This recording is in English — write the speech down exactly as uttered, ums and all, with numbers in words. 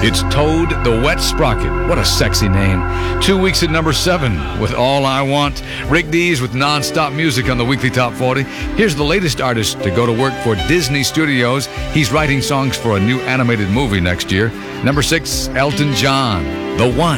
It's Toad the Wet Sprocket. What a sexy name. Two weeks at number seven with All I Want. Rick Dees with non-stop music on the Weekly Top forty. Here's the latest artist to go to work for Disney Studios. He's writing songs for a new animated movie next year. Number six, Elton John, The One.